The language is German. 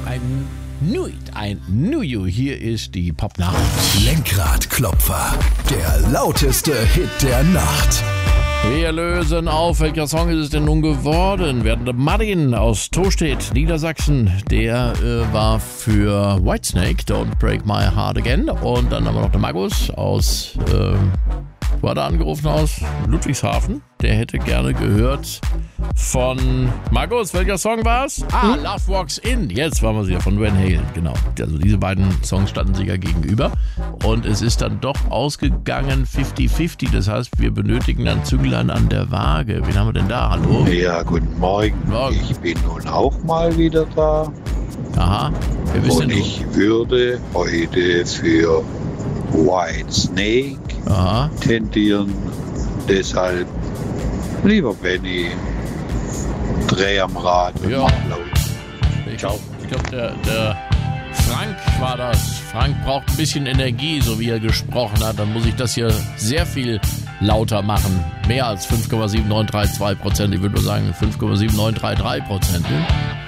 ein New You. Hier ist die Popnacht. Lenkradklopfer, der lauteste Hit der Nacht. Wir lösen auf, welcher Song ist es denn nun geworden? Während Martin aus Tostedt, Niedersachsen, der war für Whitesnake, Don't Break My Heart Again. Und dann haben wir noch den Markus aus, wo hat er angerufen, aus Ludwigshafen. Der hätte gerne gehört von Markus, welcher Song war es? Love Walks In. Jetzt waren wir sie ja von Van Halen, genau. Also diese beiden Songs standen sich ja gegenüber. Und es ist dann doch ausgegangen 50-50. Das heißt, wir benötigen dann Züglein an der Waage. Wen haben wir denn da? Hallo? Ja, guten Morgen. Ich bin nun auch mal wieder da. Aha. Wer bist denn Und du? ich würde heute für Whitesnake tendieren. Deshalb, lieber Benny, dreh am Rad und mach laut. Ich glaube, der Frank war das. Frank braucht ein bisschen Energie, so wie er gesprochen hat. Dann muss ich das hier sehr viel lauter machen. Mehr als 5,7932%. Ich würde nur sagen 5,7933%.